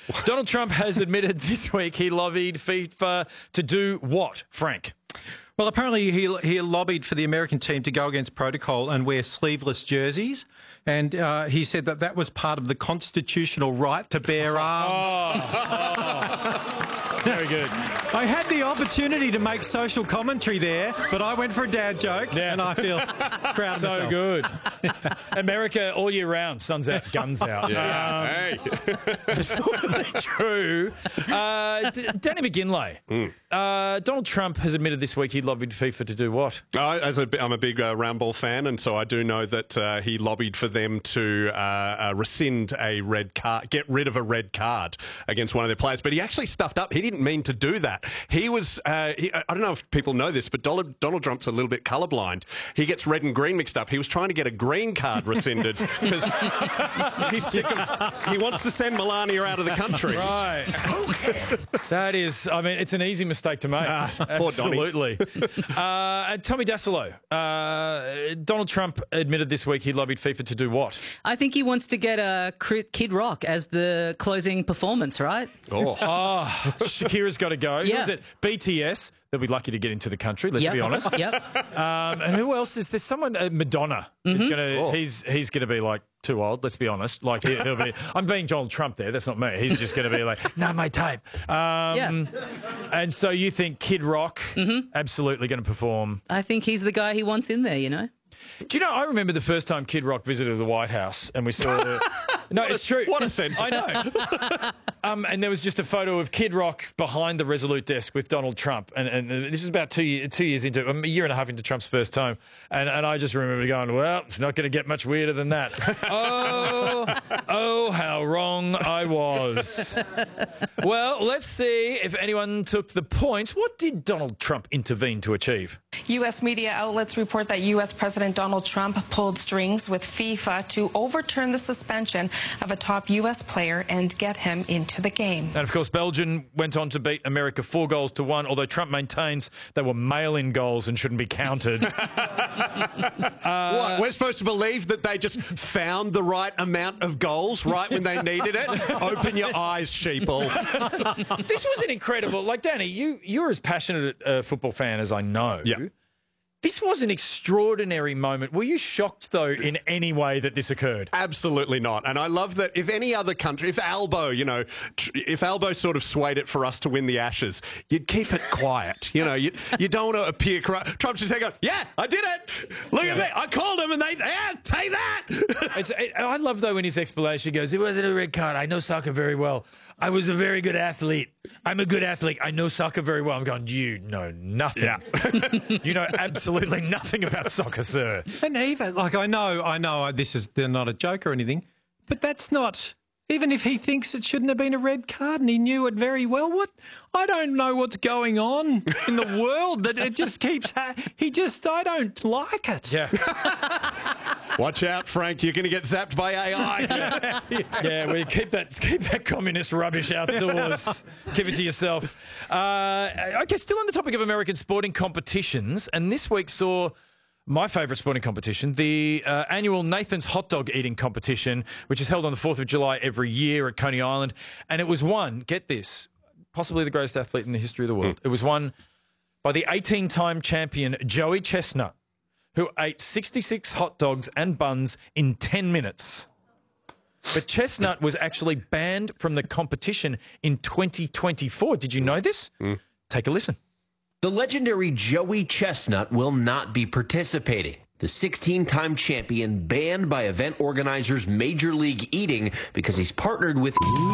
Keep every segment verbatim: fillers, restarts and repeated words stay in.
Donald Trump has admitted this week he lobbied FIFA to do what, Frank? Well, apparently he he lobbied for the American team to go against protocol and wear sleeveless jerseys. And uh, he said that that was part of the constitutional right to bear arms. Oh, oh. Very good. I had the opportunity to make social commentary there, but I went for a dad joke, Yeah. and I feel proud of So myself. good. America all year round, suns out, guns out. Yeah. Um, Hey. Absolutely true. Uh, D- Danny McGinley. Mm. Uh, Donald Trump has admitted this week he lobbied FIFA to do what? I, as a, I'm a big uh, round ball fan, and so I do know that uh, he lobbied for them to uh, uh, rescind a red card, get rid of a red card against one of their players. But he actually stuffed up. He didn't mean to do that. He was, uh, he, I don't know if people know this, but Donald, Donald Trump's a little bit colourblind. He gets red and green mixed up. He was trying to get a green card rescinded because he's sick of, he wants to send Melania out of the country. Right. That is, I mean, it's an easy mistake to make. Ah, poor Donny. Absolutely. uh, and Tommy Dassolo. Uh, Donald Trump admitted this week he lobbied FIFA to do what? I think he wants to get uh, Kid Rock as the closing performance, right? Oh. Oh, Shakira's got to go. Who Yeah. is it? B T S. They'll be lucky to get into the country, let's Yep. be honest. Yep. Um, and who else is there? Someone, uh, Madonna. Is gonna, Oh. He's he's going to be like too old. Let's be honest. Like he, he'll be. I'm being Donald Trump there. That's not me. He's just going to be like, not my type. Um, Yeah. And so you think Kid Rock absolutely going to perform? I think he's the guy he wants in there, you know? Do you know? I remember the first time Kid Rock visited the White House, and we saw. No, it's true. What a sentence. I know. um, and there was just a photo of Kid Rock behind the Resolute desk with Donald Trump, and, and this is about two year, two years into, a year and a half into Trump's first time, and, and I just remember going, well, it's not going to get much weirder than that. oh, oh, how wrong I was. Well, let's see if anyone took the points. What did Donald Trump intervene to achieve? U S media outlets report that U S President Donald Trump pulled strings with FIFA to overturn the suspension of a top U S player and get him into the game. And, of course, Belgium went on to beat America four goals to one, although Trump maintains they were mail-in goals and shouldn't be counted. What? We're supposed to believe that they just found the right amount of goals right when they needed it? Open your eyes, sheeple. This was an incredible... Like, Danny, you, you're as passionate a football fan as I know. Yeah. This was an extraordinary moment. Were you shocked, though, in any way that this occurred? Absolutely not. And I love that if any other country, if Albo, you know, tr- if Albo sort of swayed it for us to win the Ashes, you'd keep it quiet. You know, you, you don't want to appear corrupt. Trump's just going, yeah, I did it. Look Yeah. at me. I called him and they, yeah, take that. It's, it, I love, though, in his explanation, he goes, it wasn't a red card. I know soccer very well. I was a very good athlete. I'm a good athlete. I know soccer very well. I'm going, you know nothing. Yeah. You know absolutely nothing about soccer, sir. And even, like, I know, I know this is, they're not a joke or anything, but that's not, even if he thinks it shouldn't have been a red card and he knew it very well, what, I don't know what's going on in the world that it just keeps, ha- he just, I don't like it. Yeah. Watch out, Frank. You're going to get zapped by A I. Yeah, we keep that keep that communist rubbish outdoors. Keep it to yourself. Uh, okay, still on the topic of American sporting competitions, and this week saw my favourite sporting competition, the uh, annual Nathan's Hot Dog Eating Competition, which is held on the fourth of July every year at Coney Island, and it was won, get this, possibly the greatest athlete in the history of the world. It was won by the eighteen-time champion Joey Chestnut, who ate sixty-six hot dogs and buns in ten minutes. But Chestnut was actually banned from the competition in twenty twenty-four. Did you know this? Mm. Take a listen. The legendary Joey Chestnut will not be participating. The sixteen-time champion banned by event organizers Major League Eating because he's partnered with...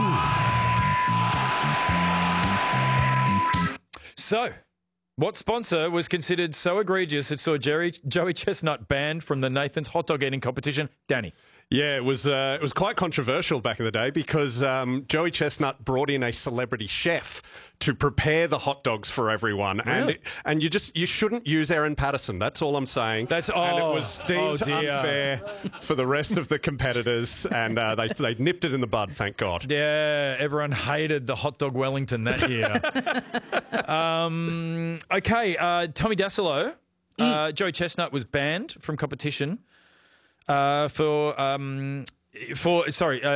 So, what sponsor was considered so egregious it saw Jerry, Joey Chestnut banned from the Nathan's Hot Dog Eating Competition? Danny. Yeah, it was uh, it was quite controversial back in the day because um, Joey Chestnut brought in a celebrity chef to prepare the hot dogs for everyone, and Really? it, and you just you shouldn't use Aaron Patterson. That's all I'm saying. That's- and it oh, was deemed oh dear. unfair for the rest of the competitors, and uh, they they nipped it in the bud. Thank God. Yeah, everyone hated the hot dog Wellington that year. um, okay, uh, Tommy Dassolo, uh, Joey Chestnut was banned from competition uh, for um, for sorry. Uh,